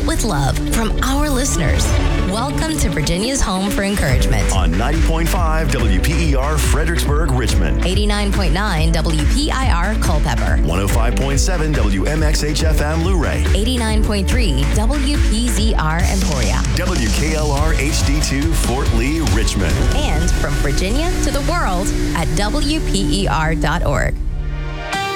with love from our listeners. Welcome to Virginia's home for encouragement. On 90.5 WPER Fredericksburg, Richmond. 89.9 WPIR Culpeper. 105.7 WMXHFM Luray. 89.3 WPZR Emporia. WKLR HD2 Fort Lee, Richmond. And from Virginia to the world at WPER.org.